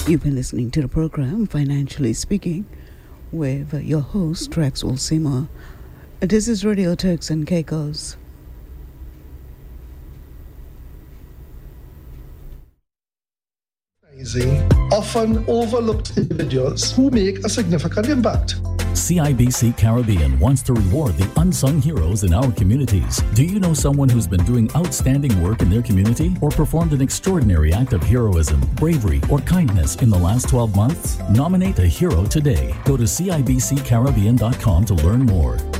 You've been listening to the program Financially Speaking with your host Rex Olsima. This is Radio Turks and Caicos. Often overlooked individuals who make a significant impact. CIBC Caribbean wants to reward the unsung heroes in our communities. Do you know someone who's been doing outstanding work in their community or performed an extraordinary act of heroism, bravery, or kindness in the last 12 months? Nominate a hero today. Go to CIBCCaribbean.com to learn more.